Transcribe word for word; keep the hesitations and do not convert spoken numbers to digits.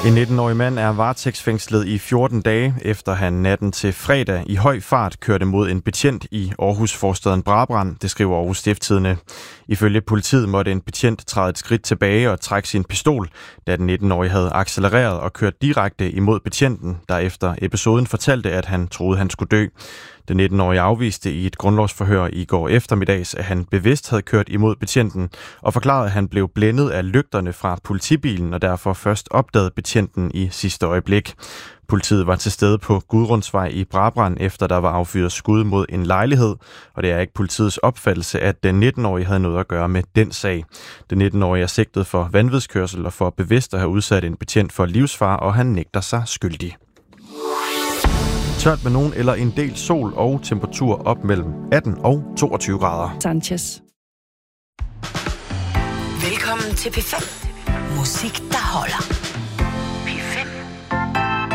En nitten-årig mand er varetægtsfængslet i fjorten dage, efter han natten til fredag i høj fart kørte mod en betjent i Aarhus-forstaden Brabrand, det skriver Aarhus Stiftstidende. Ifølge politiet måtte en betjent træde et skridt tilbage og trække sin pistol, da den nitten-årige havde accelereret og kørt direkte imod betjenten, der efter episoden fortalte, at han troede, han skulle dø. Den nitten-årige afviste i et grundlovsforhør i går eftermiddags, at han bevidst havde kørt imod betjenten, og forklarede, at han blev blændet af lygterne fra politibilen og derfor først opdagede betjenten i sidste øjeblik. Politiet var til stede på Gudrundsvej i Brabrand, efter der var affyret skud mod en lejlighed, og det er ikke politiets opfattelse, at den nitten-årige havde noget at gøre med den sag. Den nitten-årige er sigtet for vanvidskørsel og for bevidst at have udsat en betjent for livsfare, og han nægter sig skyldig. Tørt med nogen eller en del sol og temperatur op mellem atten og toogtyve grader. Sanchez. Velkommen til P fem. Musik, der holder.